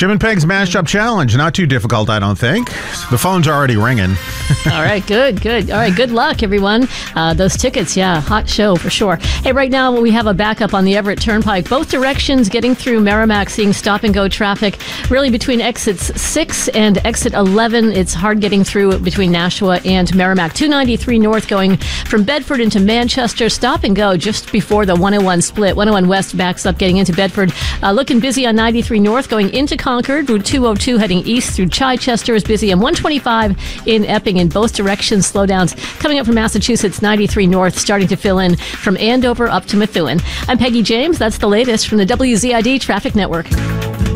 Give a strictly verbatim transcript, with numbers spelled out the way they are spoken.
Jim and Peg's Mashup Challenge. Not too difficult, I don't think. The phone's already ringing. All right, good, good. All right, good luck, everyone. Uh, those tickets, yeah, hot show for sure. Hey, right now we have a backup on the Everett Turnpike. Both directions getting through Merrimack, seeing stop-and-go traffic. Really between exits six and exit eleven, it's hard getting through between Nashua and Merrimack. two ninety-three North going from Bedford into Manchester. Stop-and-go just before the one oh one split. one oh one West backs up getting into Bedford. Uh, looking busy on ninety-three North going into Concord. Route two oh two heading east through Chichester is busy. And one twenty-five in Epping in both directions. Slowdowns coming up from Massachusetts. ninety-three North starting to fill in from Andover up to Methuen. I'm Peggy James. That's the latest from the W Z I D Traffic Network.